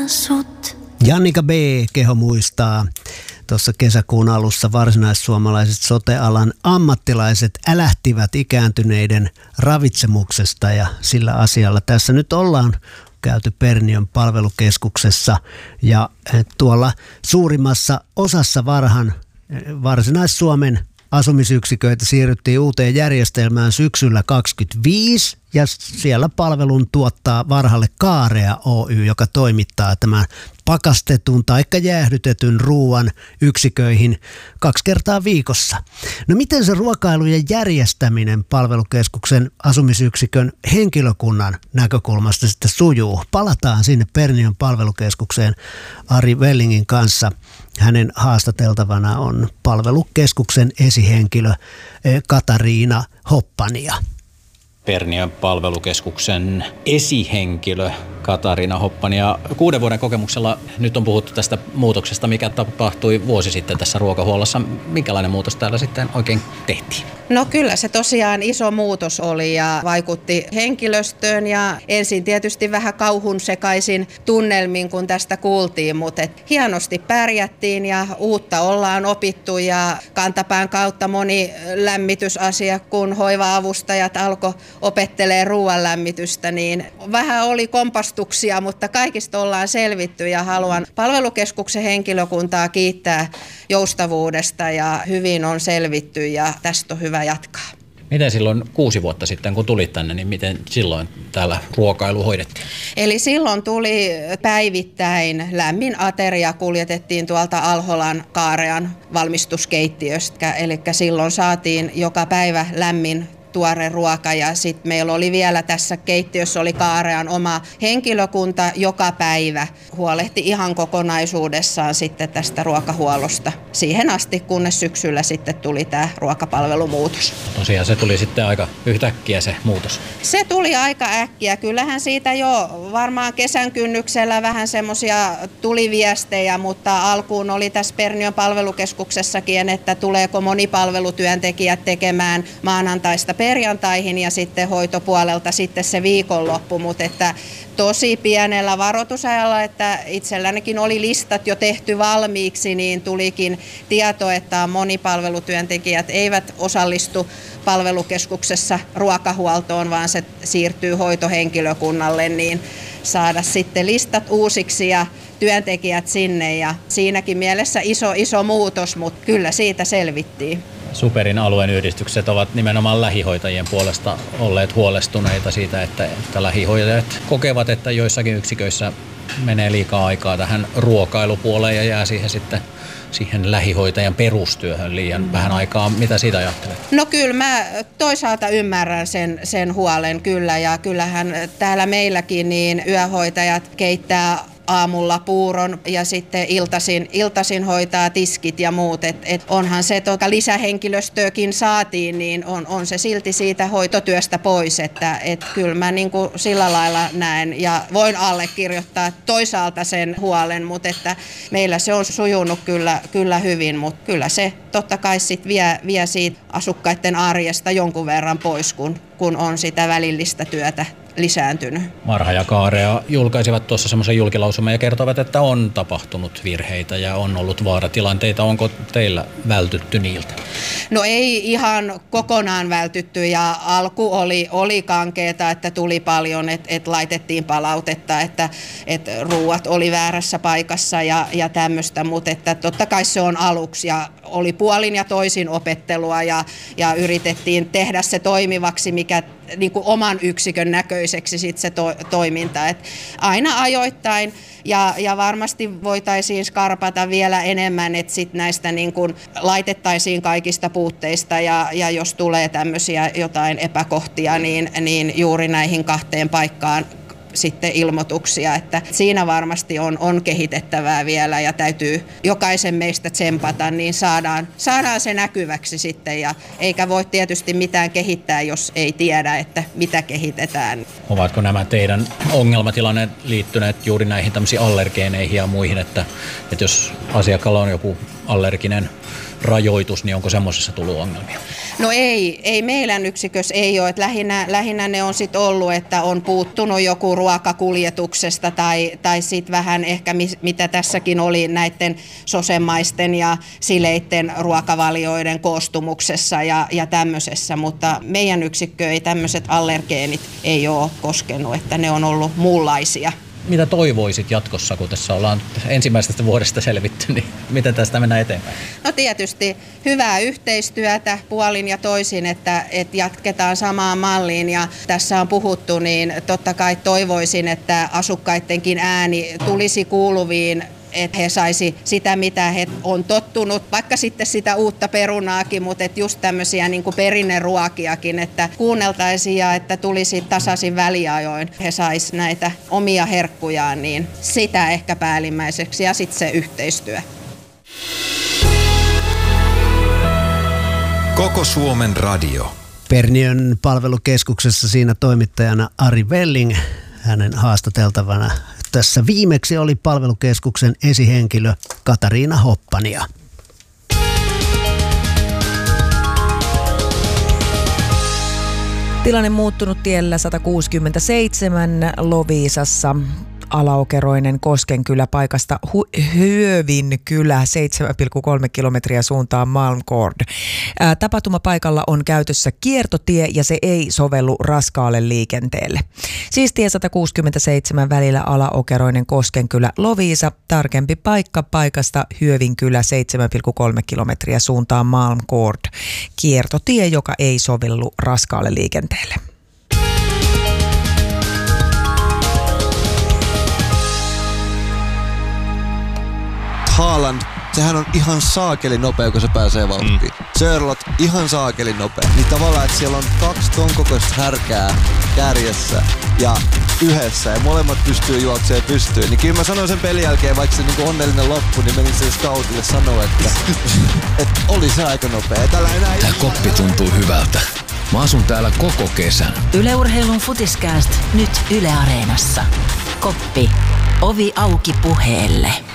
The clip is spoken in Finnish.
sut. Jannika B. Keho muistaa. Tuossa kesäkuun alussa varsinaissuomalaiset sote-alan ammattilaiset älähtivät ikääntyneiden ravitsemuksesta ja sillä asialla tässä nyt ollaan käyty Perniön palvelukeskuksessa ja tuolla suurimmassa osassa Varsinais-Suomen asumisyksiköitä siirryttiin uuteen järjestelmään syksyllä 2025 ja siellä palvelun tuottaa Varhalle Kaarea Oy, joka toimittaa tämän pakastetun tai jäähdytetyn ruuan yksiköihin 2 kertaa viikossa. No miten se ruokailujen järjestäminen palvelukeskuksen asumisyksikön henkilökunnan näkökulmasta sitten sujuu? Palataan sinne Perniön palvelukeskukseen Ari Wellingin kanssa. Hänen haastateltavana on palvelukeskuksen esihenkilö Katariina Hoppania. Perniön palvelukeskuksen esihenkilö Katariina Hoppania. 6 vuoden kokemuksella nyt on puhuttu tästä muutoksesta, mikä tapahtui vuosi sitten tässä ruokahuollossa. Minkälainen muutos täällä sitten oikein tehtiin? No kyllä se tosiaan iso muutos oli ja vaikutti henkilöstöön ja ensin tietysti vähän kauhun sekaisin tunnelmiin, kun tästä kuultiin, mutta hienosti pärjättiin ja uutta ollaan opittu ja kantapään kautta moni lämmitysasia, kun hoiva-avustajat alkoi opettelee ruoan lämmitystä, niin vähän oli kompastuksia, mutta kaikista ollaan selvitty ja haluan palvelukeskuksen henkilökuntaa kiittää joustavuudesta ja hyvin on selvitty ja tästä on hyvä jatkaa. Miten silloin 6 vuotta sitten, kun tulit tänne, niin miten silloin täällä ruokailu hoidettiin? Eli silloin tuli päivittäin lämmin ateria, kuljetettiin tuolta Alholan Kaarean valmistuskeittiöstä, eli silloin saatiin joka päivä lämmin tuore ruoka ja sitten meillä oli vielä tässä keittiössä oli Kaarean oma henkilökunta joka päivä huolehti ihan kokonaisuudessaan sitten tästä ruokahuollosta siihen asti, kunnes syksyllä sitten tuli tämä ruokapalvelumuutos. Tosiaan se tuli sitten aika yhtäkkiä se muutos. Se tuli aika äkkiä. Kyllähän siitä jo varmaan kesän kynnyksellä vähän semmoisia tuli viestejä, mutta alkuun oli tässä Perniön palvelukeskuksessakin, että tuleeko monipalvelutyöntekijät tekemään maanantaista perjantaihin ja sitten hoitopuolelta sitten se viikonloppu, mutta että tosi pienellä varoitusajalla, että itsellänikin oli listat jo tehty valmiiksi, niin tulikin tieto, että monipalvelutyöntekijät eivät osallistu palvelukeskuksessa ruokahuoltoon, vaan se siirtyy hoitohenkilökunnalle, niin saada sitten listat uusiksi ja työntekijät sinne ja siinäkin mielessä iso muutos, mutta kyllä siitä selvittiin. Superin alueen yhdistykset ovat nimenomaan lähihoitajien puolesta olleet huolestuneita siitä, että lähihoitajat kokevat, että joissakin yksiköissä menee liikaa aikaa tähän ruokailupuoleen ja jää siihen lähihoitajan perustyöhön liian vähän aikaa. Mitä siitä ajattelet? No kyllä mä toisaalta ymmärrän sen huolen kyllä ja kyllähän täällä meilläkin niin yöhoitajat keittää aamulla puuron ja sitten iltasin hoitaa tiskit ja muut. Et onhan se, että lisähenkilöstöäkin saatiin, niin on se silti siitä hoitotyöstä pois. Että kyllä mä niin kuin sillä lailla näen ja voin allekirjoittaa toisaalta sen huolen, mutta että meillä se on sujunut kyllä hyvin, mutta kyllä se totta kai sit vie siitä asukkaiden arjesta jonkun verran pois, kun on sitä välillistä työtä lisääntynyt. Varha ja Kaarea julkaisivat tuossa semmoisen julkilausuman ja kertovat, että on tapahtunut virheitä ja on ollut vaaratilanteita. Onko teillä vältytty niiltä? No ei ihan kokonaan vältytty ja alku oli kankeeta, että tuli paljon, että laitettiin palautetta, että ruuat oli väärässä paikassa ja tämmöistä, mutta että totta kai se on aluksi ja oli puolin ja toisin opettelua ja yritettiin tehdä se toimivaksi, mikä niin kuin oman yksikön näköiseksi sit se toiminta. Et aina ajoittain ja varmasti voitaisiin skarpata vielä enemmän, että sit näistä niin kuin laitettaisiin kaikista puutteista ja jos tulee tämmöisiä jotain epäkohtia, niin juuri näihin 2 paikkaan sitten ilmoituksia, että siinä varmasti on kehitettävää vielä ja täytyy jokaisen meistä tsempata, niin saadaan se näkyväksi sitten ja eikä voi tietysti mitään kehittää, jos ei tiedä, että mitä kehitetään. Ovatko nämä teidän ongelmatilanneet liittyneet juuri näihin tämmöisiin allergeeneihin ja muihin, että jos asiakkaalla on joku allerginen rajoitus, niin onko semmoisessa tullut ongelmia? No ei meidän yksikössä ei ole. Että lähinnä ne on sitten ollut, että on puuttunut joku ruokakuljetuksesta tai sitten vähän ehkä mitä tässäkin oli näiden sosemaisten ja sileitten ruokavalioiden koostumuksessa ja tämmöisessä, mutta meidän yksikkö ei tämmöiset allergeenit ei ole koskenut, että ne on ollut muunlaisia. Mitä toivoisit jatkossa, kun tässä ollaan ensimmäisestä vuodesta selvitty, niin miten tästä mennään eteenpäin? No tietysti hyvää yhteistyötä puolin ja toisin, että jatketaan samaan malliin ja tässä on puhuttu, niin totta kai toivoisin, että asukkaidenkin ääni tulisi kuuluviin, että he saisi sitä, mitä he on tottunut, vaikka sitten sitä uutta perunaakin, mutta että just tämmöisiä niin kuin perinneruokiakin, että kuunneltaisiin ja että tulisi tasaisin väliajoin. He sais näitä omia herkkujaan, niin sitä ehkä päällimmäiseksi ja sitten se yhteistyö. Koko Suomen radio. Perniön palvelukeskuksessa siinä toimittajana Ari Welling, hänen haastateltavana. Tässä viimeksi oli palvelukeskuksen esihenkilö Katariina Hoppania. Tilanne muuttunut tiellä 167 Loviisassa. Alaokeroinen Koskenkylä paikasta Hyövinkylä 7,3 kilometriä suuntaan Malmgård. Tapahtumapaikalla on käytössä kiertotie ja se ei sovellu raskaalle liikenteelle. Siis tie 167 välillä Alaokeroinen Koskenkylä Loviisa, tarkempi paikka paikasta Hyövinkylä 7,3 kilometriä suuntaan Malmgård. Kiertotie, joka ei sovellu raskaalle liikenteelle. Haaland, sehän on ihan saakeli nopea, kun se pääsee vauhtiin. Sörlot, ihan saakeli nopea. Niin tavallaan, että siellä on 2 ton kokoista härkää kärjessä ja yhdessä ja molemmat pystyy juoksemaan pystyyn. Niin kyllä mä sanoin sen pelin jälkeen, vaikka se niinku onnellinen loppu, niin menin sen scoutille sanoa, että oli se aika nopea. Tää koppi tuntuu hyvältä. Mä asun täällä koko kesän. Yle Urheilun Futiskääst nyt Yle Areenassa. Koppi. Ovi auki puheelle.